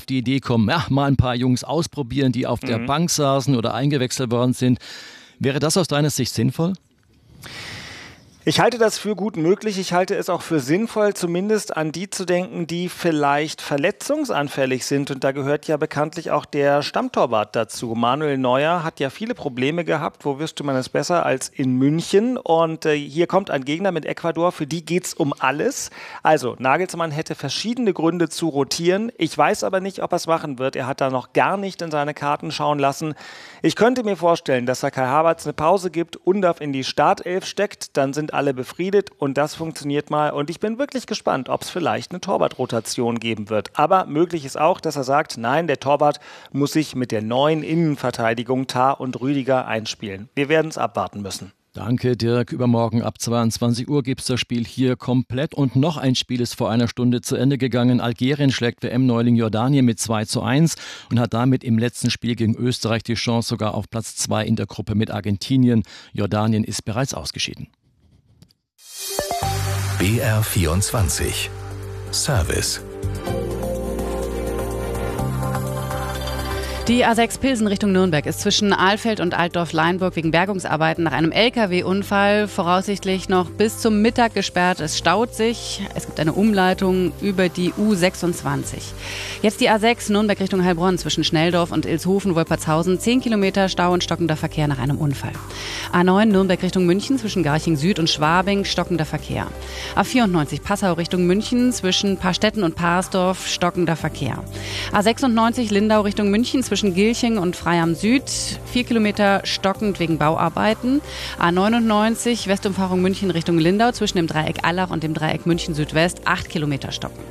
die Idee kommen, ja, mal ein paar Jungs ausprobieren, die auf der Bank saßen oder eingewechselt worden sind. Wäre das aus deiner Sicht sinnvoll? Ich halte das für gut möglich. Ich halte es auch für sinnvoll, zumindest an die zu denken, die vielleicht verletzungsanfällig sind. Und da gehört ja bekanntlich auch der Stammtorwart dazu. Manuel Neuer hat ja viele Probleme gehabt. Wo wüsste man es besser als in München? Und hier kommt ein Gegner mit Ecuador. Für die geht es um alles. Also Nagelsmann hätte verschiedene Gründe zu rotieren. Ich weiß aber nicht, ob er es machen wird. Er hat da noch gar nicht in seine Karten schauen lassen. Ich könnte mir vorstellen, dass er Kai Havertz eine Pause gibt, Undav in die Startelf steckt. Dann sind alle befriedet und das funktioniert mal. Und ich bin wirklich gespannt, ob es vielleicht eine Torwartrotation geben wird. Aber möglich ist auch, dass er sagt, nein, der Torwart muss sich mit der neuen Innenverteidigung Tah und Rüdiger einspielen. Wir werden es abwarten müssen. Danke, Dirk. Übermorgen ab 22 Uhr gibt es das Spiel hier komplett. Und noch ein Spiel ist vor einer Stunde zu Ende gegangen. Algerien schlägt WM-Neuling Jordanien mit 2:1 und hat damit im letzten Spiel gegen Österreich die Chance sogar auf Platz 2 in der Gruppe mit Argentinien. Jordanien ist bereits ausgeschieden. BR24 Service. Die A6 Pilsen Richtung Nürnberg ist zwischen Ahlfeld und Altdorf-Leinburg wegen Bergungsarbeiten nach einem LKW-Unfall voraussichtlich noch bis zum Mittag gesperrt. Es staut sich. Es gibt eine Umleitung über die U26. Jetzt die A6 Nürnberg Richtung Heilbronn zwischen Schnelldorf und Ilshofen-Wolpertshausen. 10 Kilometer Stau und stockender Verkehr nach einem Unfall. A9 Nürnberg Richtung München zwischen Garching Süd und Schwabing stockender Verkehr. A94 Passau Richtung München zwischen Paarstetten und Parsdorf stockender Verkehr. A96 Lindau Richtung München zwischen Gilching und Freiham Süd, 4 Kilometer stockend wegen Bauarbeiten. A99 Westumfahrung München Richtung Lindau zwischen dem Dreieck Allach und dem Dreieck München Südwest, 8 Kilometer stockend.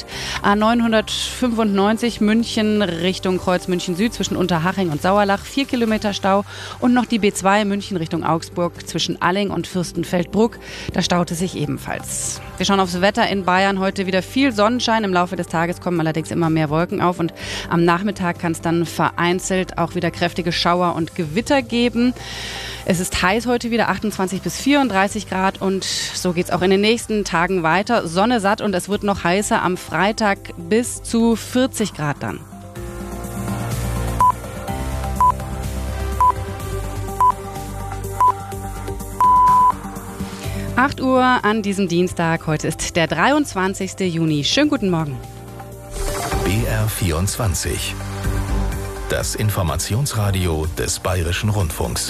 A995 München Richtung Kreuz München Süd zwischen Unterhaching und Sauerlach, 4 Kilometer Stau. Und noch die B2 München Richtung Augsburg zwischen Alling und Fürstenfeldbruck, da staut es sich ebenfalls. Wir schauen aufs Wetter in Bayern. Heute wieder viel Sonnenschein. Im Laufe des Tages kommen allerdings immer mehr Wolken auf und am Nachmittag kann es dann vereinzelt auch wieder kräftige Schauer und Gewitter geben. Es ist heiß heute wieder, 28 bis 34 Grad und so geht es auch in den nächsten Tagen weiter. Sonne satt und es wird noch heißer am Freitag bis zu 40 Grad dann. (8 Uhr an diesem Dienstag. Heute ist der 23. Juni. Schönen guten Morgen. BR24. Das Informationsradio des Bayerischen Rundfunks.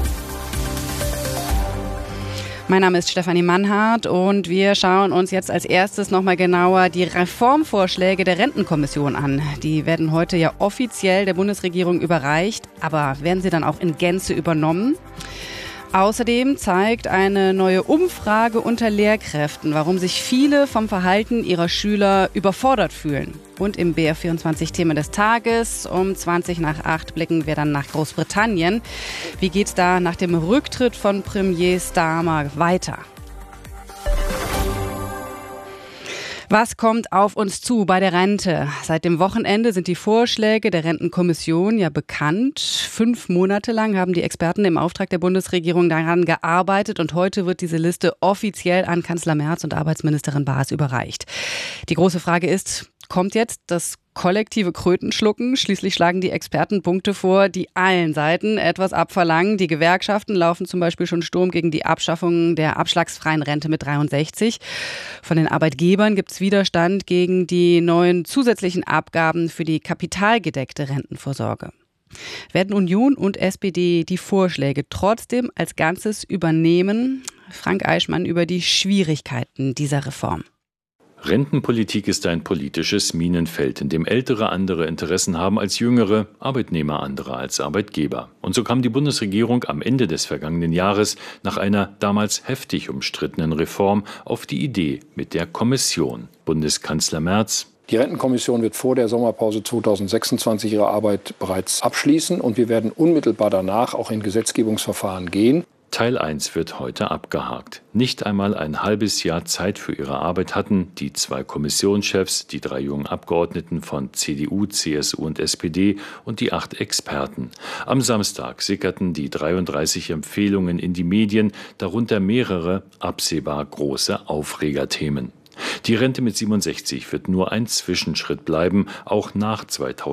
Mein Name ist Stefanie Mannhardt und wir schauen uns jetzt als erstes nochmal genauer die Reformvorschläge der Rentenkommission an. Die werden heute ja offiziell der Bundesregierung überreicht, aber werden sie dann auch in Gänze übernommen? Außerdem zeigt eine neue Umfrage unter Lehrkräften, warum sich viele vom Verhalten ihrer Schüler überfordert fühlen. Und im BR24-Thema des Tages um 7:20 blicken wir dann nach Großbritannien. Wie geht's da nach dem Rücktritt von Premier Starmer weiter? Was kommt auf uns zu bei der Rente? Seit dem Wochenende sind die Vorschläge der Rentenkommission ja bekannt. 5 Monate lang haben die Experten im Auftrag der Bundesregierung daran gearbeitet und heute wird diese Liste offiziell an Kanzler Merz und Arbeitsministerin Baas überreicht. Die große Frage ist, kommt jetzt das kollektive Krötenschlucken? Schließlich schlagen die Experten Punkte vor, die allen Seiten etwas abverlangen. Die Gewerkschaften laufen zum Beispiel schon Sturm gegen die Abschaffung der abschlagsfreien Rente mit 63. Von den Arbeitgebern gibt es Widerstand gegen die neuen zusätzlichen Abgaben für die kapitalgedeckte Rentenvorsorge. Werden Union und SPD die Vorschläge trotzdem als Ganzes übernehmen? Frank Eichmann über die Schwierigkeiten dieser Reform. Rentenpolitik ist ein politisches Minenfeld, in dem Ältere andere Interessen haben als Jüngere, Arbeitnehmer andere als Arbeitgeber. Und so kam die Bundesregierung am Ende des vergangenen Jahres nach einer damals heftig umstrittenen Reform auf die Idee mit der Kommission. Bundeskanzler Merz: Die Rentenkommission wird vor der Sommerpause 2026 ihre Arbeit bereits abschließen und wir werden unmittelbar danach auch in Gesetzgebungsverfahren gehen. Teil 1 wird heute abgehakt. Nicht einmal ein halbes Jahr Zeit für ihre Arbeit hatten die 2 Kommissionschefs, die 3 jungen Abgeordneten von CDU, CSU und SPD und die 8 Experten. Am Samstag sickerten die 33 Empfehlungen in die Medien, darunter mehrere absehbar große Aufregerthemen. Die Rente mit 67 wird nur ein Zwischenschritt bleiben, auch nach 2020.